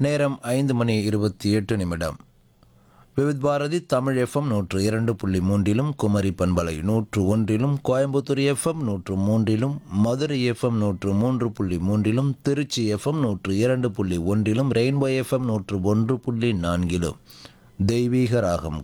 நேரம் 5:28. விவித் பாரதி தமிழ் எஃப்எம் 102.3 குமரி பண்பலை 101, Coimbatore FM 103, Madurai FM 103.3, Trichy FM 102.1, rainbow FM 101.4. தெய்வீக ராகம்